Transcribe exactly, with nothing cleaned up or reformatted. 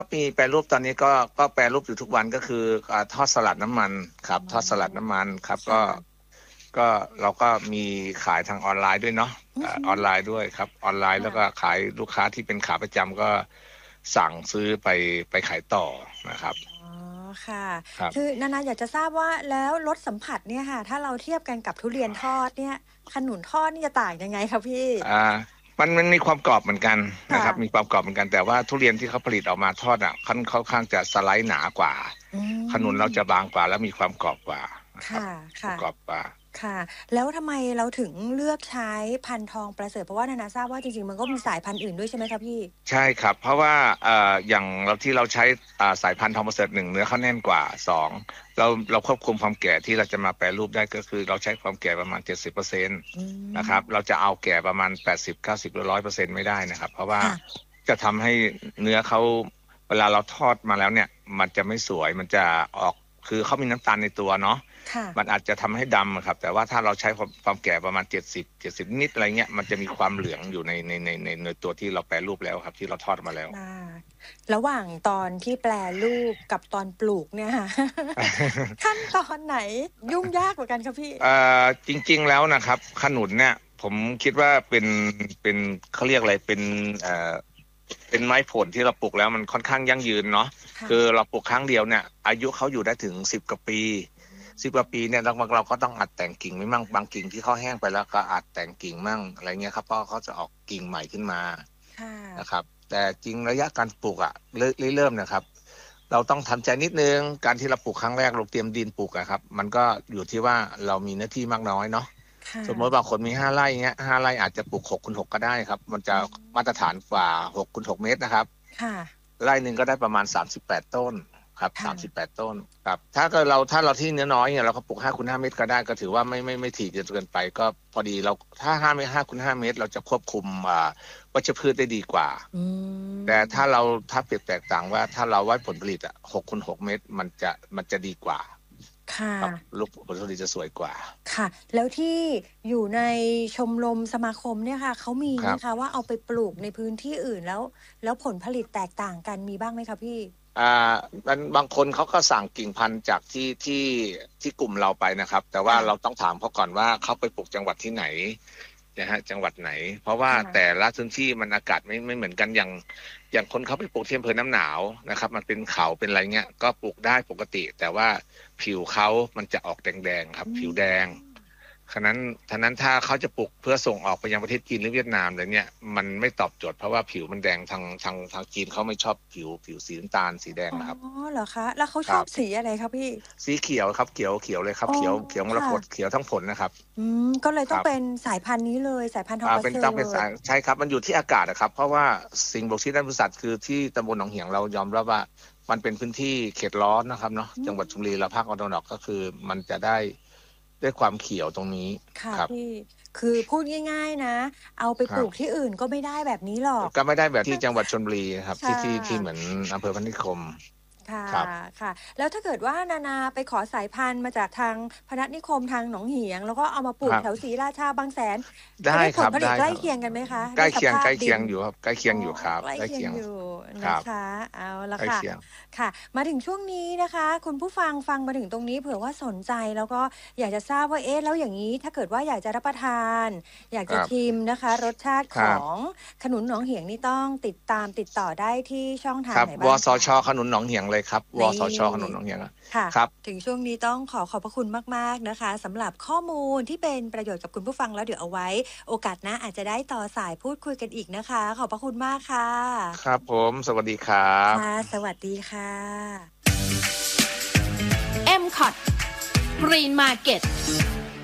มีแปรรูปตอนนี้ก็ก็แปรรูปอยู่ทุกวันก็คืออ่าทอดสลัดน้ำมันครับทอดสลัดน้ำมันครับก็ก็เราก็มีขายทางออนไลน์ด้วยเนาะอออนไลน์ด้วยครับออนไลน์แล้วก็ขายลูกค้าที่เป็นขาประจำก็สั่งซื้อไปไปขายต่อนะครับอ๋อค่ะครับคือนานาอยากจะทราบว่าแล้วรสสัมผัสเนี่ยค่ะถ้าเราเทียบกันกับทุเรียนทอดเนี่ยขนุนทอดนี่จะต่างยังไงคะพี่อ่ามันมันมีความกรอบเหมือนกันนะครับมีค่ะความกรอบเหมือนกันแต่ว่าทุเรียนที่เขาผลิตออกมาทอดอ่ะค่อนค่อนข้างจะสไลด์หนากว่าอืขนุนเราจะมบางกว่าแล้วมีความกรอบกว่านะครับค่ะจะค่ะกรอบกว่าค่ะแล้วทำไมเราถึงเลือกใช้พันธุ์ทองประเสริฐเพราะว่านานาทราบว่าจริงๆมันก็มีสายพันธุ์อื่นด้วยใช่ไหมคะพี่ใช่ครับเพราะว่าเอ่ออย่างเราที่เราใช้อ่าสายพันธุ์ทองประเสริฐหนึ่งเนื้อเขาแน่นกว่าสองเราเราควบคุมความแก่ที่เราจะมาแปรรูปได้ก็คือเราใช้ความแก่ประมาณเจ็ดสิบเปอร์เซ็นต์อืนะครับเรามจะเอาแก่ประมาณแปดสิบเก้าสิบหรือร้อยเปอร์เซ็นต์ไม่ได้นะครับเพราะว่าค่ะจะทำให้เนื้อเขาเวลาเราทอดมาแล้วเนี่ยมันจะไม่สวยมันจะออกคือเขามีน้ำตาลในตัวเนาะค่ะมันอาจจะทำให้ดำอะครับแต่ว่าถ้าเราใช้ความความแก่ประมาณเจ็ดสิบเจ็ดสิบนิดอะไรเงี้ยมันจะมีความเหลืองอยู่ในในในในในตัวที่เราแปรรูปแล้วครับที่เราทอดมาแล้วค่ะระหว่างตอนที่แปรรูปกับตอนปลูกเนี่ยค่ะขั้นตอนไหนยุ่งยากกว่ากันคะพี่เอ่อจริงๆแล้วนะครับขนุนเนี่ยผมคิดว่าเป็นเป็นเขาเรียกอะไรเป็นเอ่อเป็นไม้ผลที่เราปลูกแล้วมันค่อนข้างยั่งยืนเนาะคือค่ะเราปลูกครั้งเดียวเนี่ยอายุเขาอยู่ได้ถึงสิบกว่าปีสิบกว่าปีเนี่ยเราเราก็ต้องอัดแต่งกิ่งไม่มั่งบางกิ่งที่เขาแห้งไปแล้วก็อัดแต่งกิ่งมั่งอะไรเงี้ยครับเพราะเขาจะออกกิ่งใหม่ขึ้นมาค่ะนะครับแต่จริงระยะการปลูกอะเริ่มเริ่มนะครับเราต้องทำใจนิดนึงการที่เราปลูกครั้งแรกเราเตรียมดินปลูกอะครับมันก็อยู่ที่ว่าเรามีเนื้อที่มากน้อยเนาะค่ะสมมติบางคนมีห้าไร่เงี้ยห้าไร่อาจจะปลูกหกคูณหกก็ได้ครับมันจะอืมาตรฐานมกว่าหกคูณหกเมตรนะครับค่ะไร่หนึ่งก็ได้ประมาณสามสิบแปดต้นครับสามสิบแปค่ะดต้นครับถ้าเกิดเราถ้าเราที่เนื้อน้อยเนี่ยเราก็ปลูกห้าคูณห้าเมตรก็ได้ก็ถือว่าไม่ไม่ไม่ถี่จนเกินไปก็พอดีเราถ้าห้าเมตรห้าคูณห้าเมตรเราจะควบคุมอ่าวัชพืชได้ดีกว่าอืแต่ถ้ามเราถ้าเปรียบแตกต่างว่าถ้าเราไว้ผลผลิตอ่ะหกคูณหกเมตรมันจะมันจะดีกว่าค่ะครับลูกผลผลิตจะสวยกว่าค่ะแล้วที่อยู่ในชมรมสมาคมเนี่ยค่ะเขามีไหมครับคะว่าเอาไปปลูกในพื้นที่อื่นแล้วแล้วผลผลิตแตกต่างกันมีบ้างไหมคะพี่อ่ามันบางคนเขาก็สั่งกิ่งพันธุ์จากที่ที่ที่กลุ่มเราไปนะครับ แต่ว่าเราค่ะต้องถามเขาก่อนว่าเขาไปปลูกจังหวัดที่ไหนนะฮะจังหวัดไหน เพราะว่าแต่ค่ะละพื้นที่มันอากาศไม่ไม่เหมือนกันอย่างอย่างคนเขาไปปลูกที่อำเภอน้ำหนาวนะครับมันเป็นเขาเป็นอะไรเงี้ยก็ปลูกได้ปกติ แต่ว่าผิวเขามันจะออกแดงๆครับอืผิวแดงมฉะนั้นฉะนั้นถ้าเขาจะปลูกเพื่อส่งออกไปยังประเทศจีนหรือเวียดนามอะไรเนี่ยมันไม่ตอบโจทย์เพราะว่าผิวมันแดงทางทางทางจีนเขาไม่ชอบผิวผิวสีน้ำตาลสีแดงอ๋อนะครับเหรอคะแล้วเขาครับชอบสีอะไรคะพี่สีเขียวครับเขียวเขียวเลยครับอ๋อเขียวเขียวมรค่ะกตเขียวทั้งผลนะครับอืมก็เลยครับต้องเป็นสายพันธุ์นี้เลยสายพันธุ์ทองอ่าประเสริเป็นต้องเป็นฐสายใช่ครับมันอยู่ที่อากาศนะครับเพราะว่าสิ่งบ่งชี้ด้านบริษัทคือที่ตำบลหนองเหียงเรายอมรับว่ามันเป็นพื้นที่เขตร้อนนะครับเนาะอืจังหวัดชลบุรีและมภาคตะวันออกก็คือมันจะได้ได้ความเขียวตรงนี้ครับค่ะพี่คือพูดง่ายๆนะเอาไปปลูกครับที่อื่นก็ไม่ได้แบบนี้หรอกก็ไม่ได้แบบที่จังหวัดชลบุรีครับค่ที่ที่ที่เหมือนะอำเภอพนัสนิคมค่ะครับค่ะแล้วถ้าเกิดว่านานาไปขอสายพันธุ์มาจากทางพนัสนิคมทางหนองเหียงแล้วก็เอามาปลูครับกแถวศรีราชาบางแสนจะได้ได้ผครับลผลิตใกล้ได้ครับเคียงกันไหมคะใกล้เคียงในสภาใกล้เคียพดินงอยู่ครับใกล้เคียอ๋องอยู่ครับใกล้ใกล้เคียงเคียงอยู่ครับนะคะเอาละใกล้ค่ะเคียงค่ะมาถึงช่วงนี้นะคะคุณผู้ฟังฟังมาถึงตรงนี้เผื่อว่าสนใจแล้วก็อยากจะทราบว่าเอ๊ะแล้วอย่างนี้ถ้าเกิดว่าอยากจะรับประทานอยากครับจะชิมนะคะรสชาติขครับองขนุนหนองเหียงนี่ต้องติดตามติดต่อได้ที่ช่องคทางรับไหนบ้างคะวสชขนุนหนองเหียงเลยครับวนีสชขนุนห่นองเหียงอะค่ะครับถึงช่วงนี้ต้องขอขอบพระคุณมากๆนะคะสำหรับข้อมูลที่เป็นประโยชน์กับคุณผู้ฟังแล้วเดี๋ยวเอาไว้โอกาสหน้าอาจจะได้ต่อสายพูดคุยกันอีกนะคะขอบพระคุณมากค่ะครับผมสวัสดีครับค่ะสวัสดีค่ะเอ็ม คอ ที Green Market